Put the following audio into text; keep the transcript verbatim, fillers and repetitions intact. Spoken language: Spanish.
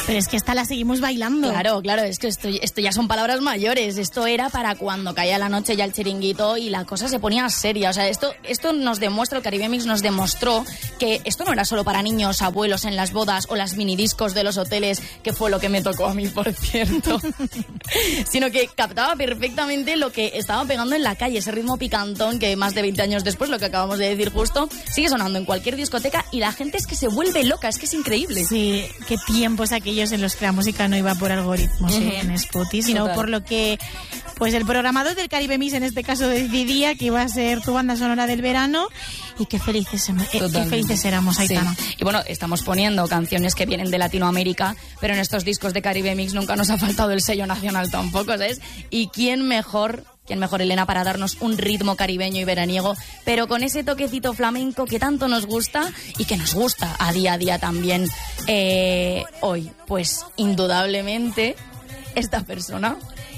Pero es que esta la seguimos bailando. Claro, claro, es que esto, esto ya son palabras mayores. Esto era para cuando caía la noche ya el chiringuito y la cosa se ponía seria. O sea, esto, esto nos demuestra, el Caribe Mix nos demostró que esto no era solo para niños, abuelos en las bodas o las minidiscos de los hoteles, que fue lo que me tocó a mí, por cierto, sino que captaba perfectamente lo que estaba pegando en la calle, ese ritmo picantón que más de veinte años después, lo que acabamos de decir justo, sigue sonando en cualquier discoteca y la gente es que se vuelve loca, es que es increíble. Sí, qué tiempos aquellos en los que la música no iba por algoritmos, uh-huh. ¿eh? En Spotify, sino Total. Por lo que pues el programador del Caribe Mix en este caso decidía que iba a ser tu banda sonora del verano, y qué felices, eh, qué felices éramos, Aitana. Sí. Y bueno, estamos poniendo canciones que vienen de Latinoamérica, pero en estos discos de Caribe Mix nunca nos ha faltado el sello nacional tampoco, ¿sabes? Y quién mejor... ¿Quién mejor, Elena, para darnos un ritmo caribeño y veraniego, pero con ese toquecito flamenco que tanto nos gusta y que nos gusta a día a día también eh, hoy? Pues indudablemente esta persona